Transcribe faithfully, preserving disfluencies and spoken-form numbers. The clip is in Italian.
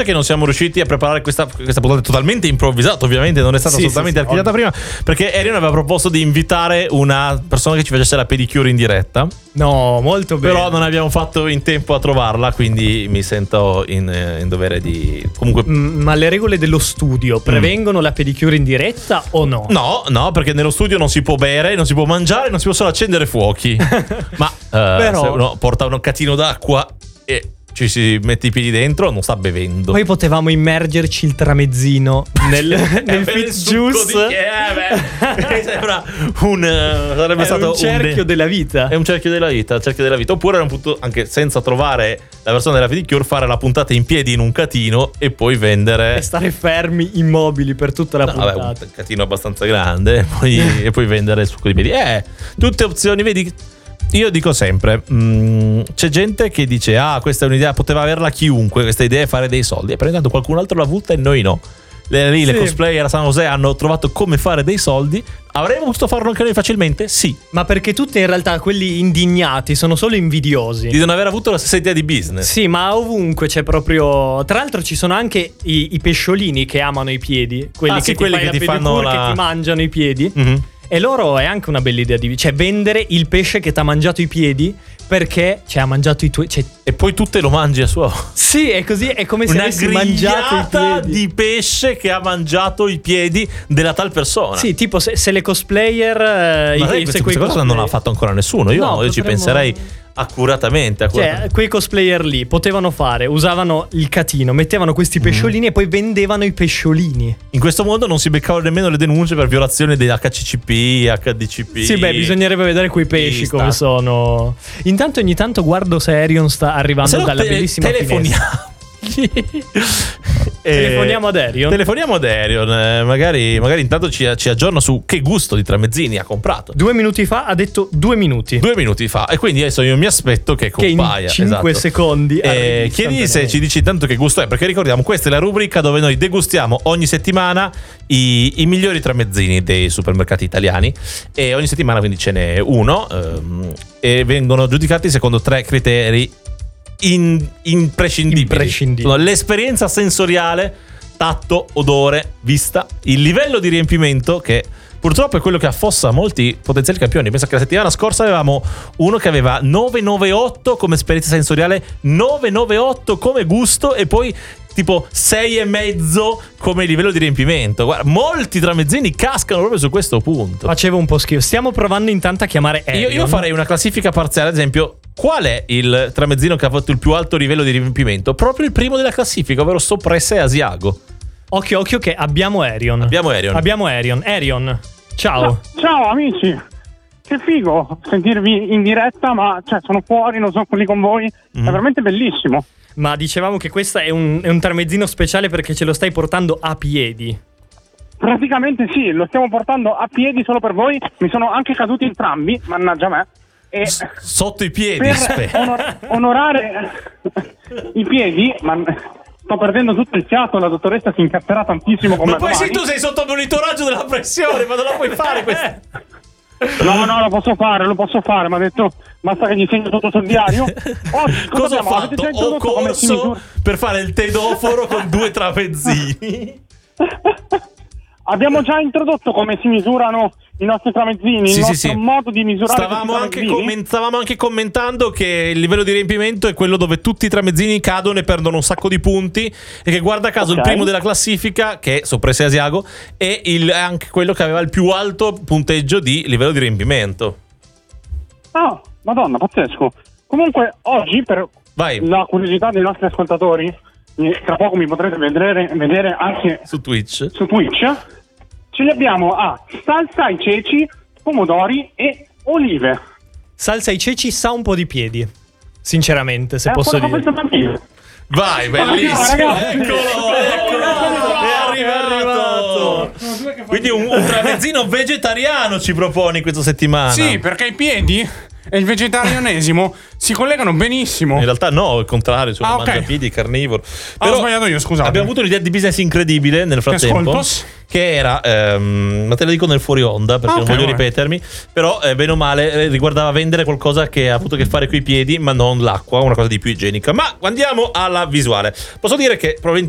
dispiace che non siamo riusciti a preparare questa, questa puntata totalmente improvvisata, ovviamente non è stata sì, assolutamente sì, sì, archiviata prima, perché Arion aveva proposto di invitare una persona che ci facesse la pedicure in diretta. No, molto bene. Però non abbiamo fatto in tempo a trovarla, quindi mi sento in, in dovere di... Comunque... Mm, ma le regole dello studio prevengono mm. la pedicure in diretta o no? No, no, perché nello studio non si può bere, non si può mangiare, non si possono accendere fuochi. Ma uh, Però... se uno porta un catino d'acqua e ci si mette i piedi dentro, non sta bevendo. Poi potevamo immergerci il tramezzino nel, nel fit juice. Di... Eh, beh, sembra un uh, sarebbe è stato un cerchio un... della vita. È un cerchio della vita, un cerchio della vita. Oppure era un punto, anche senza trovare la persona della pedicure, fare la puntata in piedi in un catino e poi vendere e stare fermi immobili per tutta la no, puntata. Vabbè, un catino abbastanza grande e poi, e poi vendere il succo di piedi. Eh, tutte opzioni, vedi. Io dico sempre, mh, c'è gente che dice ah, questa è un'idea, poteva averla chiunque, questa idea è fare dei soldi, e per intanto qualcun altro l'ha avuta e noi no. Le, lì sì. Le cosplayer a San José hanno trovato come fare dei soldi. Avremmo potuto farlo anche noi facilmente? Sì. Ma perché tutti in realtà quelli indignati sono solo invidiosi di non aver avuto la stessa idea di business. Sì, ma ovunque c'è proprio. Tra l'altro ci sono anche i, i pesciolini che amano i piedi. Quelli ah, che sì, ti quelli fai che la ti fanno la... che ti mangiano i piedi. Mm-hmm. E loro è anche una bella idea di, cioè vendere il pesce che ti ha mangiato i piedi perché cioè ha mangiato i tuoi, cioè... e poi tu te lo mangi a suo. Sì, è così, è come se una avessi mangiato i piedi di pesce che ha mangiato i piedi della tal persona. Sì, tipo se, se le cosplayer ma i, lei, se questa, quei questa cosa non l'ha fatto ancora nessuno. Io, no, io potremmo... ci penserei accuratamente, accuratamente. Cioè, quei cosplayer lì potevano fare, usavano il catino, mettevano questi pesciolini mm. e poi vendevano i pesciolini. In questo modo non si beccavano nemmeno le denunce per violazione degli H C C P, H D C P. Sì, beh, bisognerebbe vedere quei pesci sì, come sta. sono. Intanto ogni tanto guardo se Arion sta arrivando no, dalla te- bellissima telefoniamo. Telefoniamo ad Arion. Telefoniamo ad Arion. eh, magari, magari intanto ci, ci aggiorna su che gusto di tramezzini ha comprato. Due minuti fa ha detto due minuti. Due minuti fa. E quindi adesso io mi aspetto che compaia. Che in cinque esatto. secondi eh, chiedi se ci dici intanto che gusto è. Perché ricordiamo, questa è la rubrica dove noi degustiamo ogni settimana i, i migliori tramezzini dei supermercati italiani. E ogni settimana quindi ce n'è uno ehm, e vengono giudicati secondo tre criteri In, imprescindibili. imprescindibili. L'esperienza sensoriale, tatto, odore, vista, il livello di riempimento, che purtroppo è quello che affossa molti potenziali campioni. Pensa che la settimana scorsa avevamo uno che aveva nove virgola novantaotto come esperienza sensoriale, nove virgola novantaotto come gusto e poi tipo sei e mezzo come livello di riempimento. Guarda, molti tramezzini cascano proprio su questo punto. Facevo un po' schifo. Stiamo provando intanto a chiamare Arion. Io, io farei una classifica parziale, ad esempio. Qual è il tramezzino che ha fatto il più alto livello di riempimento? Proprio il primo della classifica, ovvero Soppressa e Asiago. Occhio, occhio che abbiamo Arion. Abbiamo Arion. Abbiamo Arion. Arion, ciao. Ciao amici. Che figo sentirvi in diretta, ma cioè sono fuori, non sono qui con voi. Mm. È veramente bellissimo. Ma dicevamo che questo è un, è un tramezzino speciale perché ce lo stai portando a piedi. Praticamente sì, lo stiamo portando a piedi solo per voi. Mi sono anche caduti entrambi, mannaggia me. E S- sotto i piedi per onor- onorare i piedi, ma sto perdendo tutto il fiato, la dottoressa si incazzerà tantissimo con ma me poi domani. sì, tu sei sotto monitoraggio della pressione, ma non la puoi fare questa. No, no, lo posso fare, lo posso fare, mi ha detto basta che gli segno tutto sul diario. Oggi, cosa ho fatto? fatto? Ho corso per fare il tedoforo con due trapezzini. Abbiamo già introdotto come si misurano i nostri tramezzini, sì, il sì, nostro sì. modo di misurare. Stavamo anche, comment- stavamo anche commentando che il livello di riempimento è quello dove tutti i tramezzini cadono e perdono un sacco di punti e che guarda caso okay. Il primo della classifica, che è Soppressa e Asiago, è, il, è anche quello che aveva il più alto punteggio di livello di riempimento. Ah, madonna, pazzesco. Comunque oggi, per Vai. la curiosità dei nostri ascoltatori, tra poco mi potrete vedere, vedere anche su Twitch, su Twitch ce li abbiamo a salsa ai ceci, pomodori e olive. Salsa ai ceci sa un po' di piedi, sinceramente, se è posso dire. Vai, bellissimo. Eccolo, eccolo, è arrivato. Quindi un, un tramezzino vegetariano ci proponi questa settimana. Sì, perché i piedi e il vegetarianesimo si collegano benissimo. In realtà no, al contrario, sono ah, okay. mangiapiedi, carnivoro. Ah, ho sbagliato io, scusate. Abbiamo avuto un'idea di business incredibile nel frattempo, che, che era, ehm, ma te la dico nel fuori onda perché ah, okay, non voglio vabbè. ripetermi, però eh, bene o male eh, riguardava vendere qualcosa che ha avuto a che fare coi piedi, ma non l'acqua, una cosa di più igienica. Ma andiamo alla visuale. Posso dire che probabilmente